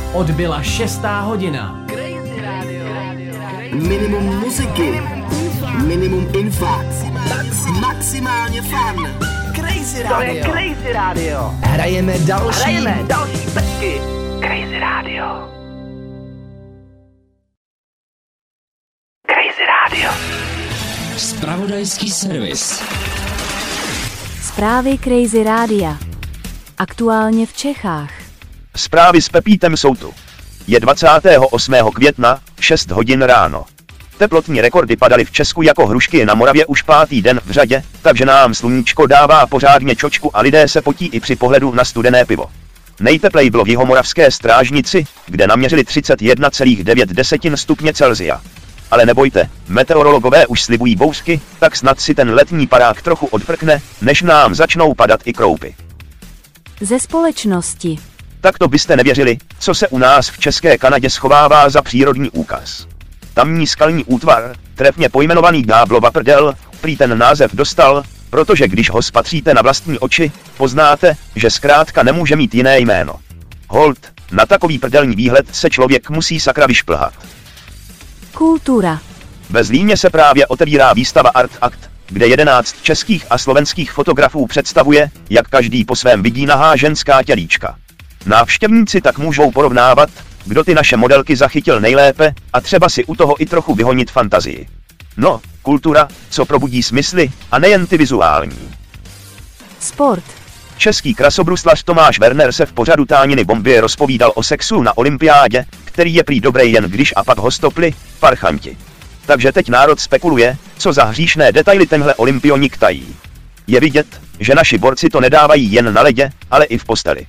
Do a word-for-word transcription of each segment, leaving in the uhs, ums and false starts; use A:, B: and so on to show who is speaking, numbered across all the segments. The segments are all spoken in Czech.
A: Odbyla šestá hodina.
B: Minimum muziky, minimum info, maximálně fun. Crazy Radio.
C: To je Crazy Radio.
B: Hrajeme další.
C: Hrajeme další pecky. Crazy Radio. Crazy Radio.
D: Zpravodajský servis.
E: Zprávy Crazy Rádia. Aktuálně v Čechách.
F: Zprávy s Pepítem jsou tu. Je dvacátého osmého května, šest hodin ráno. Teplotní rekordy padaly v Česku jako hrušky na Moravě už pátý den v řadě, takže nám sluníčko dává pořádně čočku a lidé se potí i při pohledu na studené pivo. Nejteplej bylo v jihomoravské Strážnici, kde naměřili třicet jedna celá devět stupně Celsia. Ale nebojte, meteorologové už slibují bouřky, tak snad si ten letní parák trochu odfrkne, než nám začnou padat i kroupy.
E: Ze společnosti.
F: Tak to byste nevěřili, co se u nás v České Kanadě schovává za přírodní úkaz. Tamní skalní útvar, trefně pojmenovaný Ďáblova prdel, prý ten název dostal, protože když ho spatříte na vlastní oči, poznáte, že zkrátka nemůže mít jiné jméno. Hold, na takový prdelní výhled se člověk musí sakra vyšplhat.
E: Kultura.
F: Ve Zlíně se právě otevírá výstava Art Act, kde jedenáct českých a slovenských fotografů představuje, jak každý po svém vidí nahá ženská tělíčka. Návštěvníci tak můžou porovnávat, kdo ty naše modelky zachytil nejlépe, a třeba si u toho i trochu vyhonit fantazii. No, kultura, co probudí smysly, a nejen ty vizuální.
E: Sport.
F: Český krasobruslař Tomáš Werner se v pořadu Tániny bomby rozpovídal o sexu na olympiádě, který je prý dobrý jen když a pak ho stopli parchanti. Takže teď národ spekuluje, co za hříšné detaily tenhle olympionik tají. Je vidět, že naši borci to nedávají jen na ledě, ale i v posteli.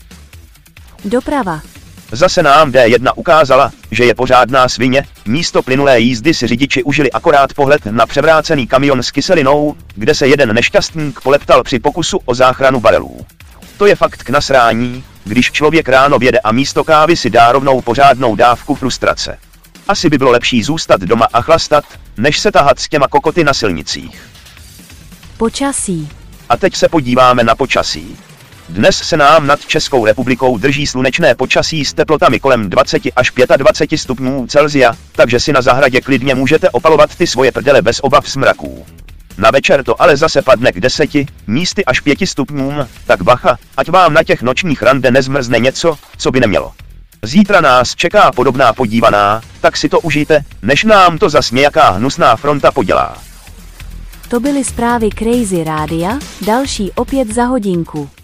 E: Doprava.
F: Zase nám D jedna ukázala, že je pořádná svině, místo plynulé jízdy si řidiči užili akorát pohled na převrácený kamion s kyselinou, kde se jeden nešťastník poleptal při pokusu o záchranu barelů. To je fakt k nasrání, když člověk ráno vjede a místo kávy si dá rovnou pořádnou dávku frustrace. Asi by bylo lepší zůstat doma a chlastat, než se tahat s těma kokoty na silnicích.
E: Počasí.
F: A teď se podíváme na počasí. Dnes se nám nad Českou republikou drží slunečné počasí s teplotami kolem dvacet až dvacet pět stupňů Celsia, takže si na zahradě klidně můžete opalovat ty svoje prdele bez obav smraků. Na večer to ale zase padne k deseti, místy až pěti stupňům, tak bacha, ať vám na těch nočních rande nezmrzne něco, co by nemělo. Zítra nás čeká podobná podívaná, tak si to užijte, než nám to zas nějaká hnusná fronta podělá.
E: To byly zprávy Crazy Rádia, další opět za hodinku.